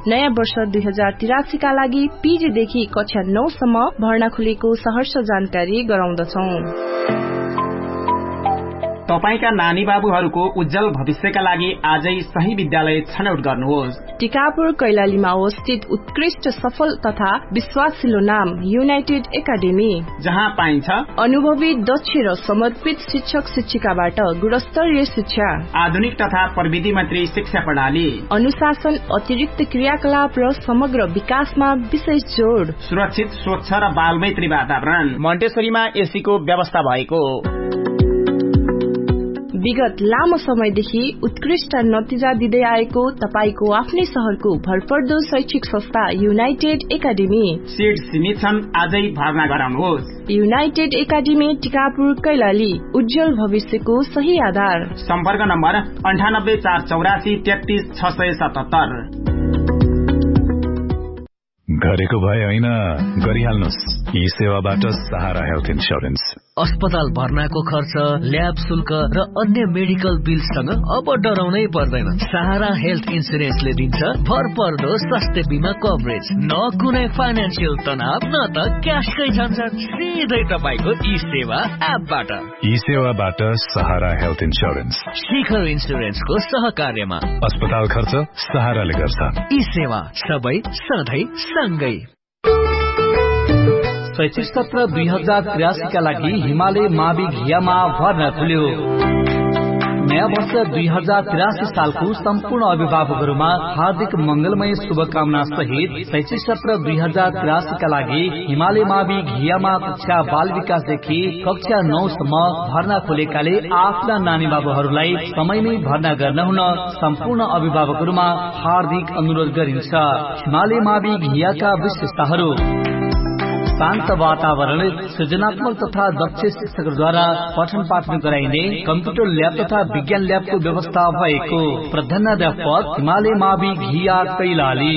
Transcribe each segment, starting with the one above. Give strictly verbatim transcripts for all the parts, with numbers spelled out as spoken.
नयाँ वर्ष दुई हजार तिरासी का लागि पीजी देखि कक्षा नौ सम्म भर्ना खुलेको सहर्ष जानकारी गराउँदछौ। तपाईका नानी बाबुहरूको उज्जवल भविष्यका लागि आजै सही विद्यालय छनौट गर्नुहोस्। टिकापुर कैलालीमा अवस्थित उत्कृष्ट सफल तथा विश्वासिलो नाम युनाइटेड एकाडेमी, जहाँ पाइन्छ अनुभवी दक्ष र समर्पित शिक्षक शिक्षिकाबाट गुणस्तरीय शिक्षा, आधुनिक तथा प्रविधि मन्त्री शिक्षा प्रणाली, अनुशासन, अतिरिक्त क्रियाकलाप र समग्र विकासमा विशेष जोड, सुरक्षित स्वच्छ र बालमैत्री वातावरण, मोन्टेसरीमा एसीको व्यवस्था भएको। विगत लामो समयदेखि उत्कृष्ट नतिजा दिँदै आएको तपाईको आफ्नै शहरको भरपर्दो शैक्षिक संस्था युनाइटेड एकाडेमी। सीट सीमित छन्, आजै भर्ना गराउनुहोस्। युनाइटेड एकाडेमी टिकापुर कैलाली, उज्जवल भविष्यको सही आधार। सम्पर्क नम्बर अन्ठानब्बे चार चौरासी तेत्तीस छ सय सतहत्तर। गरेको भए होइन, गरिहाल्नुहोस्। यी सेवाबाट सहारा हेल्थ इन्स्योरेन्स। अस्पताल भर्नाको खर्च, ल्याब शुल्क र अन्य मेडिकल बिलसँग अब डराउनै पर्दैन। सहारा हेल्थ इन्स्योरेन्सले दिन्छ भरपर्दो स्वास्थ्य बीमा कभरेज, न कुनै फाइनान्सियल तनाव, न त क्यासकै झन्झट, सिधै तपाईको ई सेवा एपबाट। ई सेवाबाट सहारा हेल्थ इन्स्योरेन्स, शिखर इन्स्योरेन्सको सहकार्यमा। अस्पताल खर्च सहाराले गर्छ। ई सेवा सबै सधैँ सँगै। शैक्षिक सत्र दुई हजार त्रियासी का लागि हिमालय मावि घियामा भर्ना खुल्यो। नयाँ वर्ष दुई हजार त्रियासी सालको सम्पूर्ण अभिभावकहरूमा हार्दिक मंगलमय शुभकामना सहित शैक्षिक सत्र दुई हजार त्रियासी का लागि हिमालय मावि घियामा कक्षा बाल विकासदेखि कक्षा नौ सम्म भर्ना खोलेकाले आफ्ना नानी बाबुहरूलाई समयमै भर्ना गर्न हुन सम्पूर्ण अभिभावकहरूमा हार्दिक अनुरोध गरिन्छ। हिमालय मावि घियाका विशेषताहरू: शान्त वातावरण, सृजनात्मक तथा दक्ष शिक्षकद्वारा पठन पाठन गराइने कम्प्युटर ल्याब तथा विज्ञान ल्याबको व्यवस्था भएको। प्रधानाध्यापक हिमालय मावि घिया कैलाली।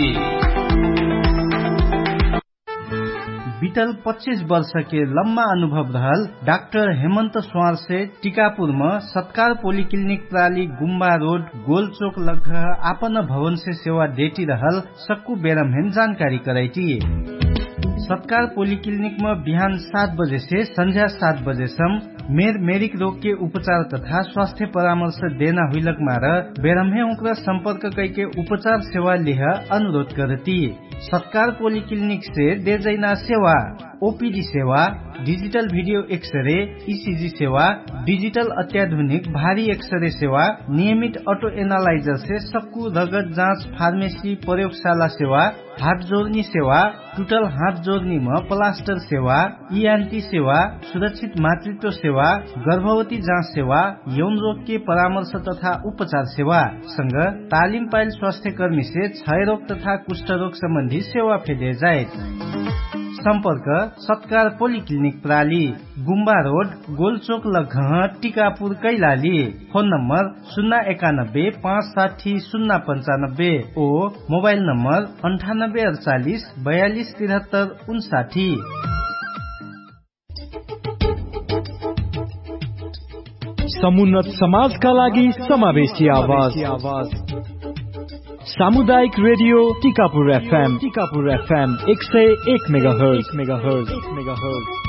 बीतल पच्चीस वर्ष के लम्बा अनुभव रहल डाक्टर हेमंत स्वार से टीकापुर में सत्कार पोलिक्लिनिक प्राली गुम्बा रोड गोलचोक लग आपन भवन से सेवा देती रहल सक्कू बेरमहेन जानकारी कराई। सत्कार पोलिक्लिनिक में बिहान सात बजे से संध्या सात बजे सम मेर मेरिक रोग के उपचार तथा स्वास्थ्य परामर्श देना हुईलक मार बेरमहे उनका संपर्क करके उपचार सेवा लिह अनुरोध करती। सत्कार पोलिक्लिनिक से दे जैना सेवा, ओपीडी सेवा, डिजिटल वीडियो एक्सरे, ईसीजी सेवा, डिजिटल अत्याधुनिक भारी एक्सरे सेवा, नियमित ऑटो एनालाइजर से सक्कू रगत जांच, फार्मेसी, प्रयोगशाला सेवा, हाथ जोड़नी सेवा, टूटल हाथ जोड़नी में प्लास्टर सेवा, ईएनटी सेवा, सुरक्षित मातृत्व सेवा, गर्भवती जांच सेवा, यौन रोग के परामर्श तथा उपचार सेवा संग तालिम पाइल स्वास्थ्य कर्मी से क्षय रोग तथा कुष्ठ रोग संबंधी सेवा फेदे जाए। संपर्क सत्कार पोलिक्लिनिक प्राली गुम्बा road गोलचोक लगह Tikapur Kailali. Phone number शून्य एकानब्बे पाँच साठी शून्य पंचानब्बे ओ मोबाइल नंबर अंठानब्बे अड़चालीस बयालीस तिहत्तर उनसाठी। समुन्नत समाजका लागि समावेशी आवाज। सामुदायिक radio Tikapur FM Tikapur FM एक सय एक मेगाहर्ज मेगाहर्ज मेगाहर्ज